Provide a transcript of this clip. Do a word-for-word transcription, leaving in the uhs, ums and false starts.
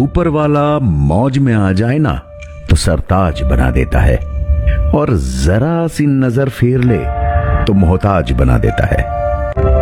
ऊपर वाला मौज में आ जाए ना तो सरताज बना देता है, और जरा सी नजर फेर ले तो मोहताज बना देता है।